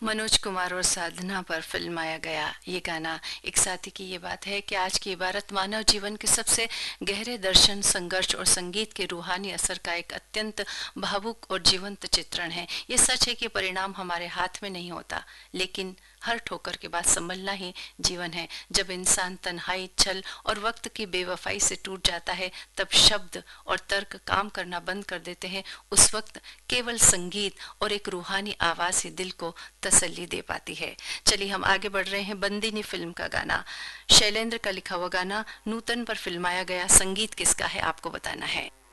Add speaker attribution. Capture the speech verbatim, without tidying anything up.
Speaker 1: मनोज कुमार और साधना पर फिल्माया गया ये गाना एक साथी की ये बात है कि आज की इबारत मानव जीवन के सबसे गहरे दर्शन, संघर्ष और संगीत के रूहानी असर का एक अत्यंत भावुक और जीवंत चित्रण है। ये सच है कि परिणाम हमारे हाथ में नहीं होता, लेकिन हर ठोकर के बाद संभलना ही जीवन है। जब इंसान तन्हाई, छल और वक्त की बेवफाई से टूट जाता है, तब शब्द और तर्क काम करना बंद कर देते हैं। उस वक्त केवल संगीत और एक रूहानी आवाज ही दिल को तसल्ली दे पाती है। चलिए हम आगे बढ़ रहे हैं। बंदिनी फिल्म का गाना, शैलेंद्र का लिखा हुआ गाना, नूतन पर फिल्माया गया। संगीत किसका है आपको बताना है।